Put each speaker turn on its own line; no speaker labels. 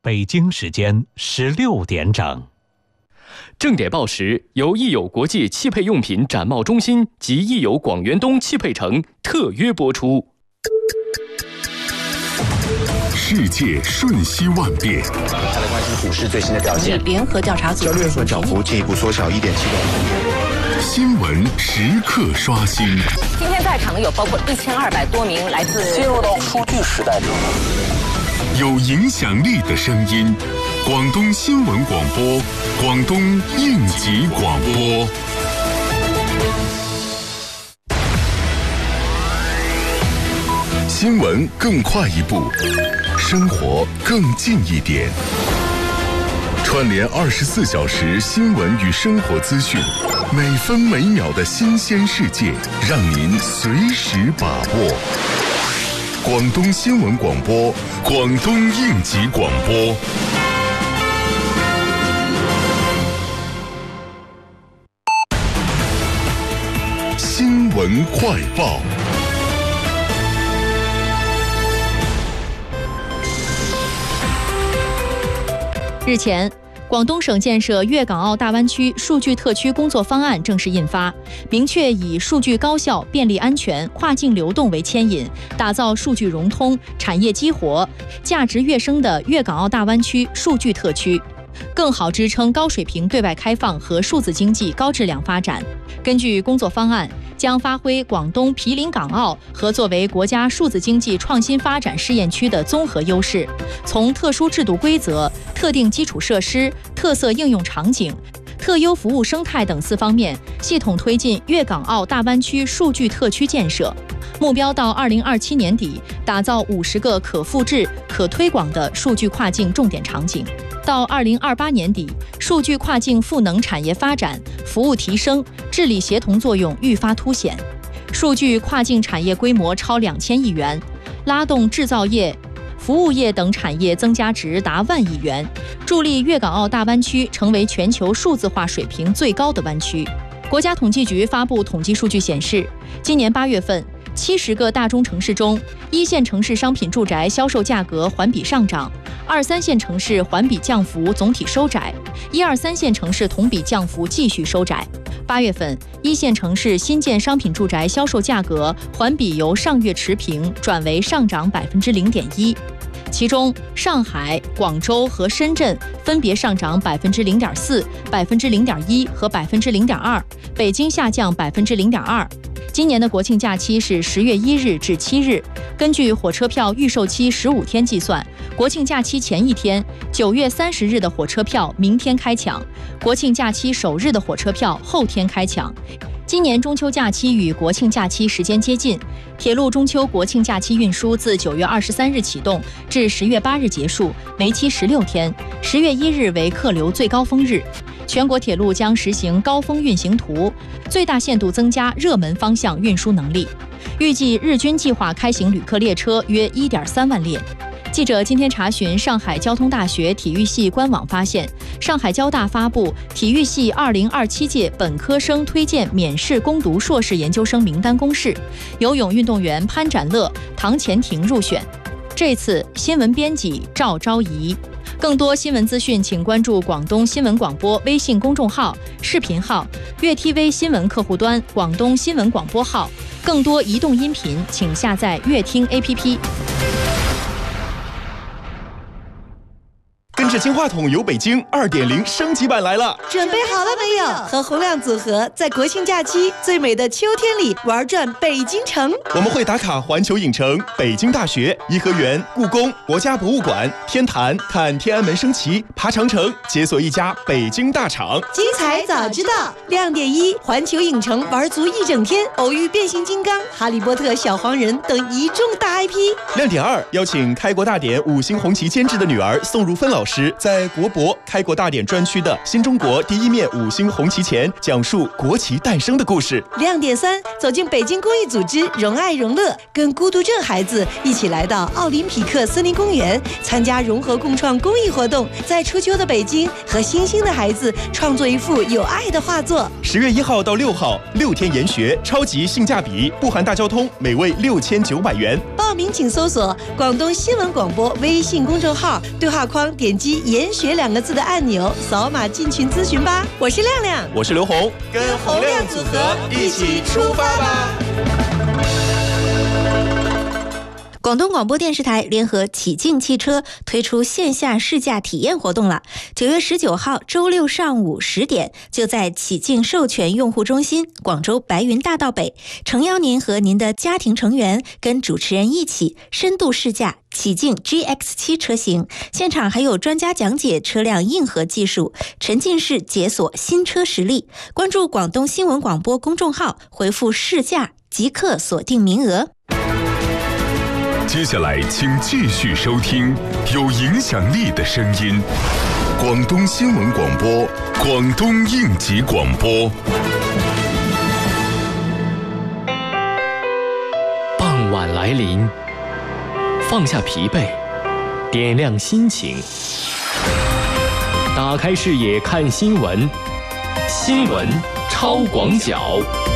北京时间16点整。
正点报时由益友国际汽配用品展贸中心及益友广元东汽配城特约播出。
世界瞬息万变，
再来关心股市最新的表现。
联合调查组
交易所涨幅进一步缩小1.7个百分点。
新闻时刻刷新。
今天在场的有包括1200多名来自
进入到数据时代之后，
有影响力的声音，广东新闻广播，广东应急广播。新闻更快一步，生活更近一点。串联24小时新闻与生活资讯，每分每秒的新鲜世界，让您随时把握。广东新闻广播，广东应急广播。新闻快报。
日前，广东省建设粤港澳大湾区数据特区工作方案正式印发，明确以数据高效、便利、安全、跨境流动为牵引，打造数据融通、产业激活、价值跃升的粤港澳大湾区数据特区，更好支撑高水平对外开放和数字经济高质量发展。根据工作方案，将发挥广东毗邻港澳和作为国家数字经济创新发展试验区的综合优势，从特殊制度规则、特定基础设施、特色应用场景、特优服务生态等4方面，系统推进粤港澳大湾区数据特区建设。目标到2027年底，打造50个可复制、可推广的数据跨境重点场景。到2028年底，数据跨境赋能产业发展、服务提升、治理协同作用愈发凸显，数据跨境产业规模超2000亿元，拉动制造业、服务业等产业增加值达1万亿元，助力粤港澳大湾区成为全球数字化水平最高的湾区。国家统计局发布统计数据显示，今年8月份，70个大中城市中，1线城市商品住宅销售价格环比上涨，2、3线城市环比降幅总体收窄，1、2、3线城市同比降幅继续收窄。8月份，1线城市新建商品住宅销售价格环比由上月持平转为上涨0.1%，其中上海、广州和深圳分别上涨0.4%、0.1%和0.2%，北京下降0.2%。今年的国庆假期是10月1日至7日，根据火车票预售期15天计算，国庆假期前一天9月30日的火车票明天开抢，国庆假期首日的火车票后天开抢。今年中秋假期与国庆假期时间接近，铁路中秋国庆假期运输自9月23日启动至10月8日结束，为期16天，10月1日为客流最高峰日。全国铁路将实行高峰运行图，最大限度增加热门方向运输能力。预计日均计划开行旅客列车约1.3万列。记者今天查询上海交通大学体育系官网发现，上海交大发布体育系2027届本科生推荐免试攻读硕士研究生名单公示，游泳运动员潘展乐、唐钱婷入选。这次新闻编辑赵昭仪。更多新闻资讯，请关注广东新闻广播微信公众号、视频号、粤 TV 新闻客户端、广东新闻广播号。更多移动音频，请下载粤听 APP。
跟着金话筒游北京2.0升级版来了，
准备好了没有？和洪亮组合在国庆假期最美的秋天里玩转北京城。
我们会打卡环球影城、北京大学、颐和园、故宫、国家博物馆、天坛，看天安门升旗，爬长城，解锁一家北京大厂。
精彩早知道。亮点1，环球影城玩足1整天，偶遇变形金刚、哈利波特、小黄人等一众大 IP。
亮点2，邀请开国大典5星红旗监制的女儿宋如芬老师师在国博开国大典专区的新中国第一面5星红旗前，讲述国旗诞生的故事。
亮点3，走进北京公益组织荣爱荣乐，跟孤独症孩子一起来到奥林匹克森林公园，参加融合共创公益活动，在初秋的北京和新兴的孩子创作一幅有爱的画作。
10月1号到6号，6天研学，超级性价比，不含大交通，每位6900元。
报名请搜索广东新闻广播微信公众号，对话框点击研学2个字的按钮，扫码进群咨询吧。我是亮亮，
我是刘红，
跟洪亮组合一起出发吧。
广东广播电视台联合启境汽车推出线下试驾体验活动了。9月19号周六上午10点，就在启境授权用户中心广州白云大道北，诚邀您和您的家庭成员跟主持人一起深度试驾启境 GX7 车型，现场还有专家讲解车辆硬核技术，沉浸式解锁新车实力。关注广东新闻广播公众号，回复试驾即刻锁定名额。
接下来请继续收听有影响力的声音，广东新闻广播，广东应急广播。
傍晚来临，放下疲惫，点亮心情，打开视野看新闻，新闻超广角。